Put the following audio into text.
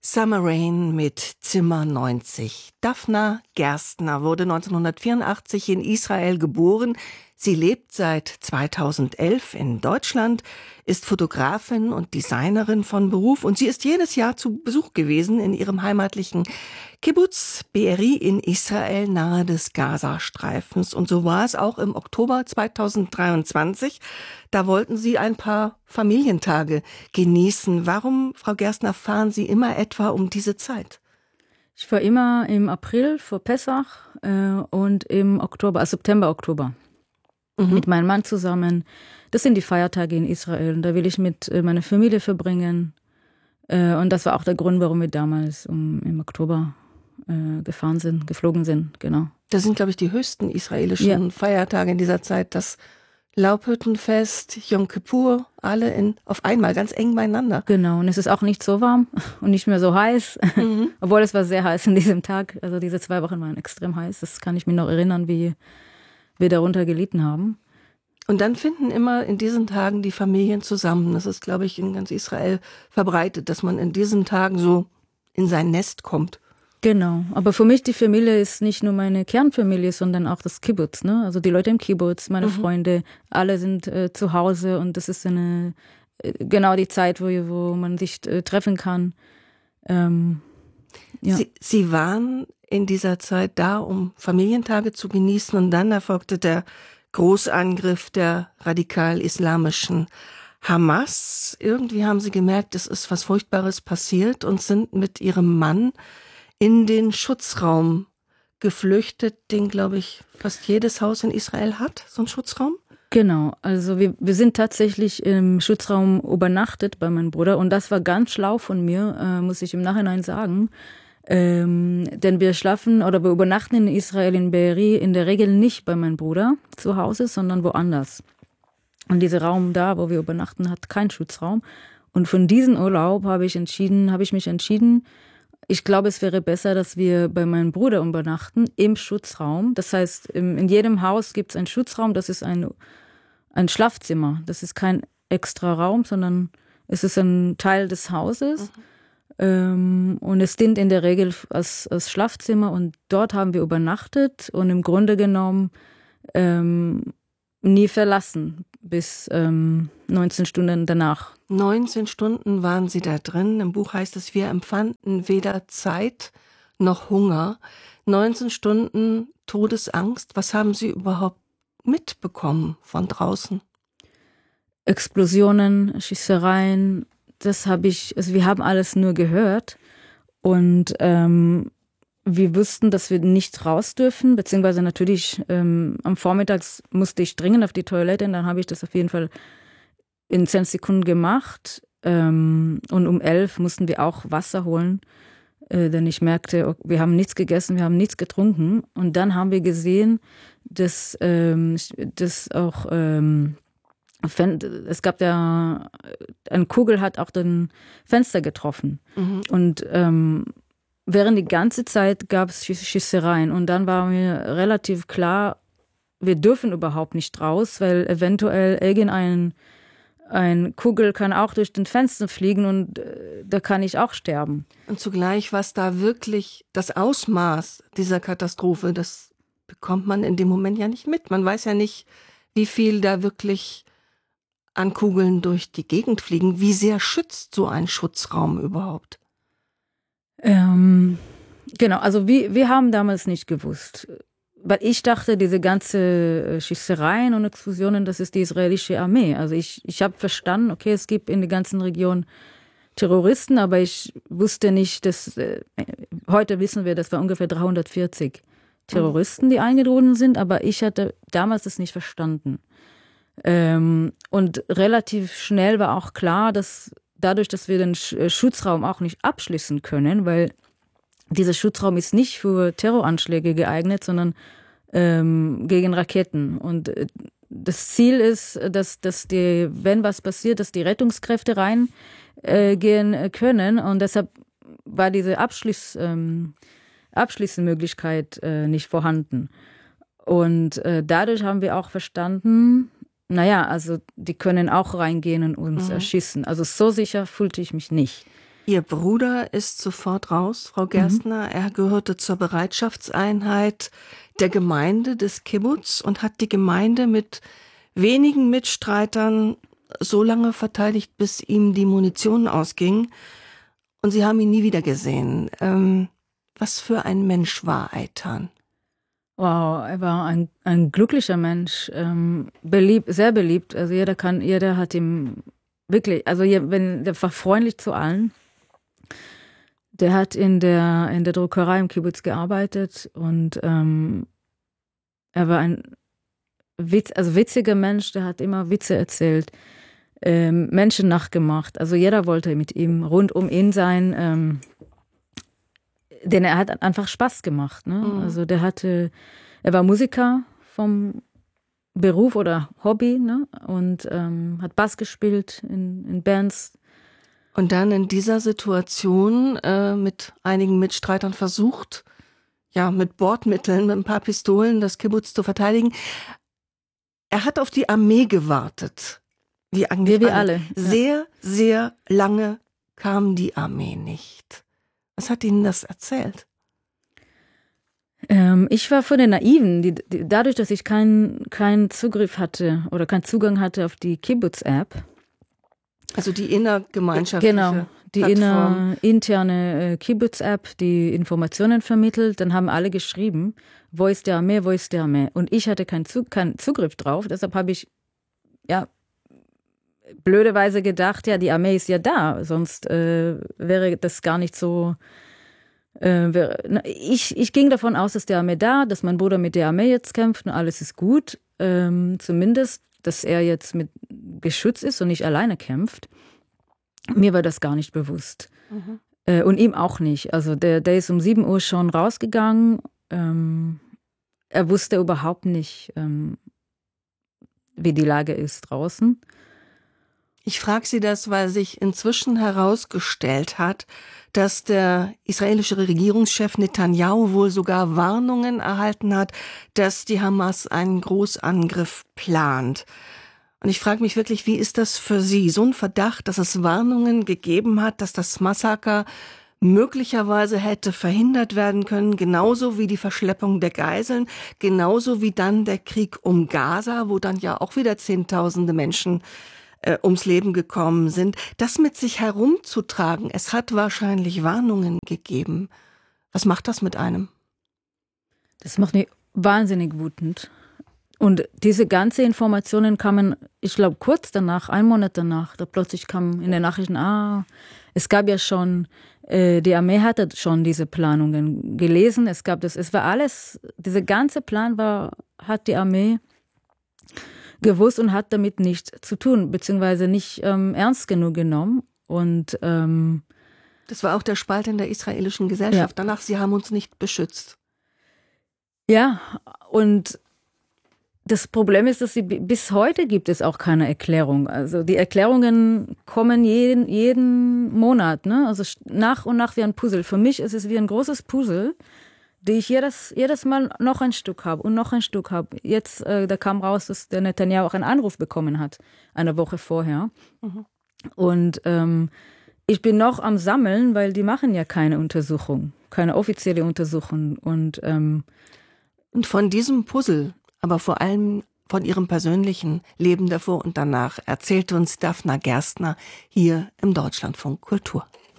Summer Rain mit Zimmer 90. Daphna Gerstner wurde 1984 in Israel geboren. Sie lebt seit 2011 in Deutschland, ist Fotografin und Designerin von Beruf und sie ist jedes Jahr zu Besuch gewesen in ihrem heimatlichen Kibbutz Be'eri in Israel nahe des Gazastreifens. Und so war es auch im Oktober 2023. Da wollten Sie ein paar Familientage genießen. Warum, Frau Gerstner, fahren Sie immer etwa um diese Zeit? Ich fahre immer im April vor Pessach und im Oktober, also September, Oktober. Mit meinem Mann zusammen. Das sind die Feiertage in Israel und da will ich mit meiner Familie verbringen. Und das war auch der Grund, warum wir damals im Oktober geflogen sind, genau. Das sind, glaube ich, die höchsten israelischen Feiertage in dieser Zeit. Das Laubhüttenfest, Yom Kippur, alle auf einmal, ganz eng beieinander. Genau, und es ist auch nicht so warm und nicht mehr so heiß, obwohl es war sehr heiß an diesem Tag. Also diese 2 Wochen waren extrem heiß. Das kann ich mich noch erinnern, wie wir darunter gelitten haben. Und dann finden immer in diesen Tagen die Familien zusammen. Das ist, glaube ich, in ganz Israel verbreitet, dass man in diesen Tagen so in sein Nest kommt. Genau, aber für mich die Familie ist nicht nur meine Kernfamilie, sondern auch das Kibbutz, ne? Also die Leute im Kibbutz, meine Freunde, alle sind zu Hause und das ist genau die Zeit, wo man sich treffen kann. Ja. Sie waren in dieser Zeit da, um Familientage zu genießen und dann erfolgte der Großangriff der radikal-islamischen Hamas. Irgendwie haben Sie gemerkt, es ist was Furchtbares passiert und sind mit Ihrem Mann in den Schutzraum geflüchtet, den, glaube ich, fast jedes Haus in Israel hat, so ein Schutzraum. Genau, also wir sind tatsächlich im Schutzraum übernachtet bei meinem Bruder und das war ganz schlau von mir, muss ich im Nachhinein sagen. Denn wir übernachten in Israel, in Be'eri, in der Regel nicht bei meinem Bruder zu Hause, sondern woanders. Und dieser Raum da, wo wir übernachten, hat keinen Schutzraum. Und von diesem Urlaub habe ich mich entschieden, ich glaube, es wäre besser, dass wir bei meinem Bruder übernachten im Schutzraum. Das heißt, in jedem Haus gibt es einen Schutzraum, das ist ein Schlafzimmer. Das ist kein extra Raum, sondern es ist ein Teil des Hauses. Und es dient in der Regel als Schlafzimmer und dort haben wir übernachtet und im Grunde genommen nie verlassen bis 19 Stunden danach. 19 Stunden waren Sie da drin. Im Buch heißt es, wir empfanden weder Zeit noch Hunger. 19 Stunden Todesangst. Was haben Sie überhaupt mitbekommen von draußen? Explosionen, Schießereien. Wir haben alles nur gehört und wir wussten, dass wir nicht raus dürfen, beziehungsweise natürlich am Vormittag musste ich dringend auf die Toilette und dann habe ich das auf jeden Fall in 10 Sekunden gemacht und um 11 mussten wir auch Wasser holen, denn ich merkte, wir haben nichts gegessen, wir haben nichts getrunken und dann haben wir gesehen, dass auch es gab ja, eine Kugel hat auch den Fenster getroffen. Und während die ganze Zeit gab es Schießereien. Und dann war mir relativ klar, wir dürfen überhaupt nicht raus, weil eventuell ein Kugel kann auch durch den Fenster fliegen und da kann ich auch sterben. Und zugleich, was da wirklich das Ausmaß dieser Katastrophe, das bekommt man in dem Moment ja nicht mit. Man weiß ja nicht, wie viel da wirklich an Kugeln durch die Gegend fliegen. Wie sehr schützt so ein Schutzraum überhaupt? Genau, also wir haben damals nicht gewusst. Weil ich dachte, diese ganze Schießereien und Explosionen, das ist die israelische Armee. Also ich habe verstanden, okay, es gibt in der ganzen Region Terroristen, aber ich wusste nicht, dass heute wissen wir, das war ungefähr 340 Terroristen, die eingedrungen sind, aber ich hatte damals das nicht verstanden. Und relativ schnell war auch klar, dass dadurch, dass wir den Schutzraum auch nicht abschließen können, weil dieser Schutzraum ist nicht für Terroranschläge geeignet, sondern gegen Raketen. Und das Ziel ist, dass wenn was passiert, dass die Rettungskräfte reingehen können. Und deshalb war diese Abschließmöglichkeit nicht vorhanden. Und dadurch haben wir auch verstanden, also die können auch reingehen und uns erschießen. Also so sicher fühlte ich mich nicht. Ihr Bruder ist sofort raus, Frau Gerstner. Er gehörte zur Bereitschaftseinheit der Gemeinde des Kibbuz und hat die Gemeinde mit wenigen Mitstreitern so lange verteidigt, bis ihm die Munition ausging. Und Sie haben ihn nie wieder gesehen. Was für ein Mensch war Eitan? Wow, er war ein glücklicher Mensch, sehr beliebt. Also jeder hat ihm wirklich, also der war freundlich zu allen. Der hat in der Druckerei im Kibbuz gearbeitet und er war ein witziger Mensch, der hat immer Witze erzählt, Menschen nachgemacht. Also jeder wollte mit ihm rund um ihn sein, denn er hat einfach Spaß gemacht. Ne? Mhm. Also er war Musiker vom Beruf oder Hobby, ne? Und hat Bass gespielt in Bands. Und dann in dieser Situation mit einigen Mitstreitern versucht, ja, mit Bordmitteln, mit ein paar Pistolen das Kibbuz zu verteidigen. Er hat auf die Armee gewartet. Wie eigentlich wir alle. Sehr, sehr lange kam die Armee nicht. Was hat Ihnen das erzählt? Ich war von den Naiven, dadurch, dass ich keinen Zugriff hatte oder keinen Zugang hatte auf die Kibbuz-App. Also die innergemeinschaftliche Genau, die interne Kibbuz-App, die Informationen vermittelt. Dann haben alle geschrieben, wo ist die Armee, wo ist die Armee? Und ich hatte keinen Zugriff drauf, deshalb habe ich, ja, blöderweise gedacht, ja, die Armee ist ja da, sonst wäre das gar nicht so. Ich ging davon aus, dass die Armee dass mein Bruder mit der Armee jetzt kämpft und alles ist gut. Zumindest, dass er jetzt mit geschützt ist und nicht alleine kämpft. Mir war das gar nicht bewusst. Mhm. Und ihm auch nicht. Also der ist um 7 Uhr schon rausgegangen. Er wusste überhaupt nicht, wie die Lage ist draußen. Ich frage Sie das, weil sich inzwischen herausgestellt hat, dass der israelische Regierungschef Netanyahu wohl sogar Warnungen erhalten hat, dass die Hamas einen Großangriff plant. Und ich frage mich wirklich, wie ist das für Sie? So ein Verdacht, dass es Warnungen gegeben hat, dass das Massaker möglicherweise hätte verhindert werden können, genauso wie die Verschleppung der Geiseln, genauso wie dann der Krieg um Gaza, wo dann ja auch wieder Zehntausende Menschen ums Leben gekommen sind, das mit sich herumzutragen. Es hat wahrscheinlich Warnungen gegeben. Was macht das mit einem? Das macht mich wahnsinnig wütend. Und diese ganzen Informationen kamen, ich glaube, kurz danach, 1 Monat danach, da plötzlich kam in den Nachrichten, es gab ja schon, die Armee hatte schon diese Planungen gelesen, es war alles, dieser ganze Plan hat die Armee gewusst und hat damit nichts zu tun, beziehungsweise nicht ernst genug genommen. Und das war auch der Spalt in der israelischen Gesellschaft. Ja. Danach, sie haben uns nicht beschützt. Ja, und das Problem ist, dass bis heute gibt es auch keine Erklärung. Also die Erklärungen kommen jeden Monat, ne? Also nach und nach wie ein Puzzle. Für mich ist es wie ein großes Puzzle, die ich jedes Mal noch ein Stück habe und noch ein Stück habe. Jetzt, da kam raus, dass der Netanyahu auch einen Anruf bekommen hat, eine Woche vorher. Mhm. Und ich bin noch am Sammeln, weil die machen ja keine Untersuchung, keine offizielle Untersuchung. Und von diesem Puzzle, aber vor allem von ihrem persönlichen Leben davor und danach, erzählt uns Dafna Gerstner hier im Deutschlandfunk Kultur.